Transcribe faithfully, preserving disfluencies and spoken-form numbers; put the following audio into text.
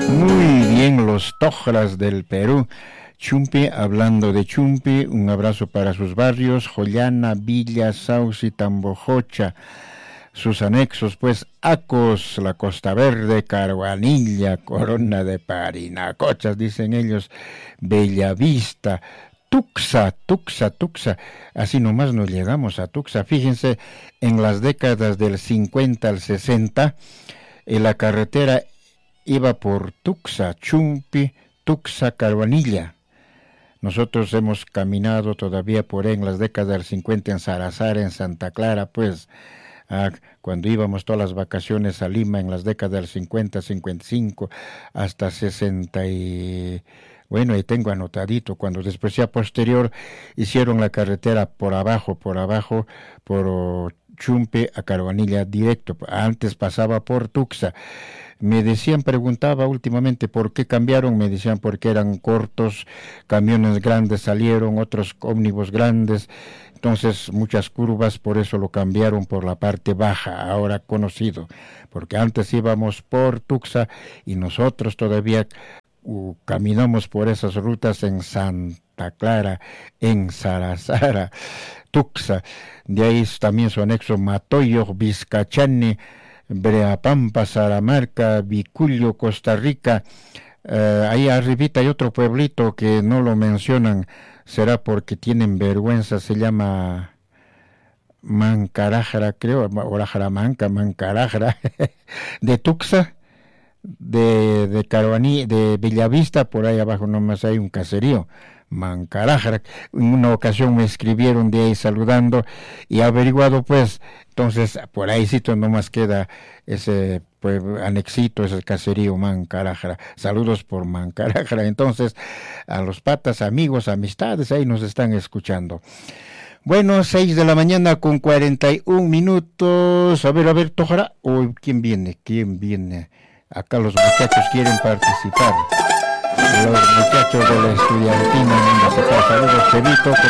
Muy bien, los tojras del Perú. Chumpi, hablando de Chumpi, un abrazo para sus barrios, Jollana, Villa, Sauce, Tambojocha, sus anexos, pues, Acos, la Costa Verde, Caruanilla, Corona de Parinacochas, dicen ellos, Bellavista, Tuxa, Tuxa, Tuxa, así nomás nos llegamos a Tuxa. Fíjense, en las décadas del cincuenta al sesenta, en la carretera iba por Tuxa, Chumpi, Tuxa, Caruanilla. Nosotros hemos caminado todavía por ahí en las décadas del cincuenta en Salazar, en Santa Clara, pues, ah, cuando íbamos todas las vacaciones a Lima en las décadas del cincuenta, cincuenta y cinco, hasta sesenta y... Bueno, ahí tengo anotadito, cuando después ya posterior hicieron la carretera por abajo, por abajo, por Chumpe a Caruanilla directo. Antes pasaba por Tuxa. Me decían, preguntaba últimamente por qué cambiaron, me decían porque eran cortos, camiones grandes salieron, otros ómnibus grandes, entonces muchas curvas, por eso lo cambiaron por la parte baja, ahora conocido, porque antes íbamos por Tuxa y nosotros todavía uh, caminamos por esas rutas en Santa Clara, en Salazar, Tuxa, de ahí también su anexo Matoyo, Vizcachani, Breapampa, Saramarca, Vicullo, Costa Rica. Eh, ahí arribita hay otro pueblito que no lo mencionan, será porque tienen vergüenza, se llama Mancarajara, creo, Orajaramanca, Mancarajara, de Tuxa, de, de Caruaní, de Bellavista, por ahí abajo nomás hay un caserío, Mancarajara. En una ocasión me escribieron de ahí saludando y averiguado, pues, entonces por ahí sí nomás queda ese pues, anexito, ese caserío Mancarajara. Saludos por Mancarajara. Entonces, a los patas, amigos, amistades, ahí nos están escuchando. Bueno, seis de la mañana con cuarenta y un minutos. A ver, a ver, Tojara. Oh, ¿quién viene? ¿Quién viene? Acá los muchachos quieren participar. Los muchachos de la estudiantina, saludos, Chevito.